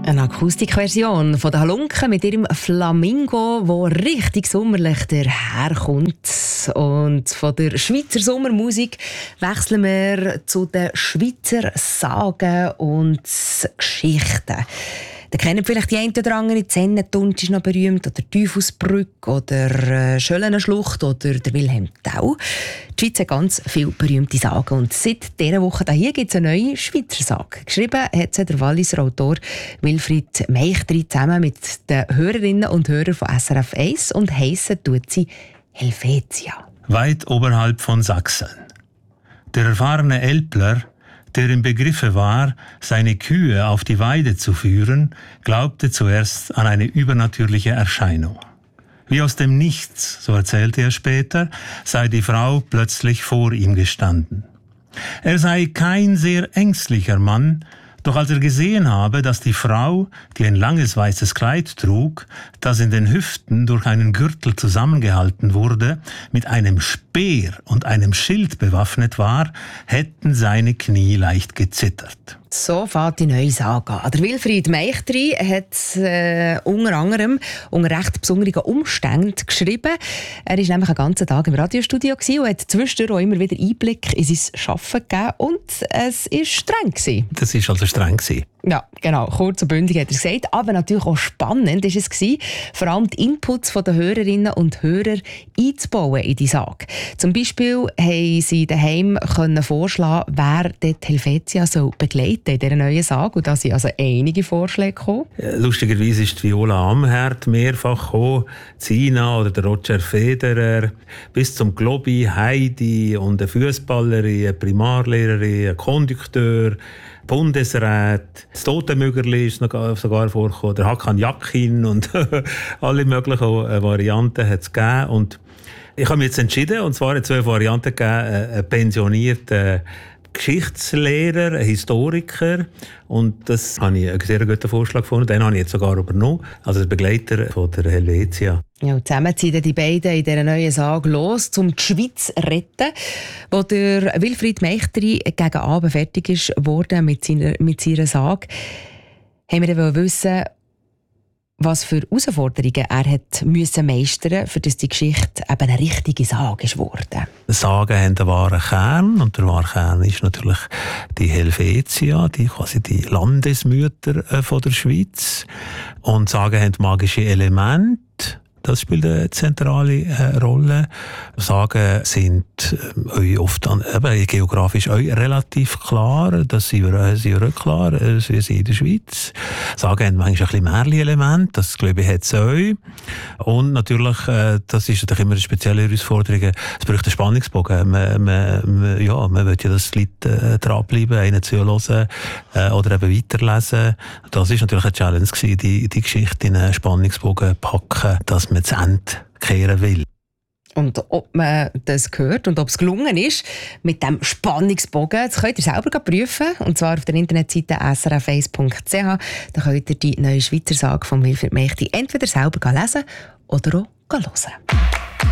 Eine Akustikversion von der Halunke mit ihrem Flamingo, wo richtig sommerlich daherkommt. Und von der Schweizer Sommermusik wechseln wir zu den Schweizer Sagen und Geschichten. Da kennen vielleicht die einen oder anderen, Zennentunsch ist noch berühmt, oder Teufelsbrücke, oder Schöllenschlucht, oder der Wilhelm Tell. Die Schweiz hat ganz viele berühmte Sagen. Und seit dieser Woche hier gibt es eine neue Schweizer Sage. Geschrieben hat sie der Walliser Autor Wilfried Meichtry zusammen mit den Hörerinnen und Hörern von SRF 1 und heissen tut sie Helvetia. Weit oberhalb von Sachsen. Der erfahrene Älpler, der im Begriffe war, seine Kühe auf die Weide zu führen, glaubte zuerst an eine übernatürliche Erscheinung. Wie aus dem Nichts, so erzählte er später, sei die Frau plötzlich vor ihm gestanden. Er sei kein sehr ängstlicher Mann, doch als er gesehen habe, dass die Frau, die ein langes weißes Kleid trug, das in den Hüften durch einen Gürtel zusammengehalten wurde, mit einem Speer und einem Schild bewaffnet war, hätten seine Knie leicht gezittert. So fängt die neue Sage an. Der Wilfried Meichtry hat unter anderem unter recht besonderen Umständen geschrieben. Er war nämlich einen ganzen Tag im Radiostudio und hat zwischendurch auch immer wieder Einblick in sein Arbeiten gegeben. Und es war streng. Das war also streng. Ja, genau. Kurz und bündig hat er gesagt. Aber natürlich auch spannend war es, vor allem die Inputs der Hörerinnen und Hörer einzubauen in die Sage. Zum Beispiel haben sie daheim vorschlagen, wer dort Helvetia begleiten in dieser neuen Sage. Und da sind also einige Vorschläge gekommen. Lustigerweise ist die Viola Amherd mehrfach gekommen, Zina oder der Roger Federer, bis zum Globi, Heidi und eine Fußballerin, eine Primarlehrerin, ein Kondukteur, Bundesrat, das Totenmögerli ist sogar vorgekommen, der Hakan Yakin und alle möglichen Varianten hat es gegeben. Und ich habe mich jetzt entschieden, und zwar 2 Varianten gegeben, einen pensionierten Geschichtslehrer, ein Historiker, und das habe ich einen sehr guten Vorschlag gefunden, den habe ich jetzt sogar übernommen, also der Begleiter von der Helvetia. Ja, zusammen ziehen die beiden in dieser neuen Sage los, um die Schweiz zu retten. Wo der Wilfried Meichtry gegen Abend fertig ist worden mit seiner Sage, haben wir dann wissen, was für Herausforderungen er hat müssen meistern, für dass die Geschichte eben eine richtige Sage ist geworden. Sagen haben einen wahren Kern, und der wahre Kern ist natürlich die Helvetia, quasi die Landesmütter von der Schweiz. Und Sagen haben magische Elemente. Das spielt eine zentrale Rolle. Sagen sind oft geografisch relativ klar. Das sind wir klar, wir sind in der Schweiz. Sagen haben manchmal ein bisschen Märchen-Element, das glaube ich hat es auch. Und natürlich, das ist natürlich immer eine spezielle Herausforderung, es braucht einen Spannungsbogen. Man will ja das Lied dranbleiben, einen zuhören oder eben weiterlesen. Das ist natürlich eine Challenge gewesen, die Geschichte in einen Spannungsbogen packen, dass man zu Ende kehren will. Und ob man das gehört und ob es gelungen ist, mit diesem Spannungsbogen, das könnt ihr selber prüfen. Und zwar auf der Internetseite srf1.ch. Da könnt ihr die neue Schweizer Sage von Wilfried Meichtry entweder selber lesen oder auch hören.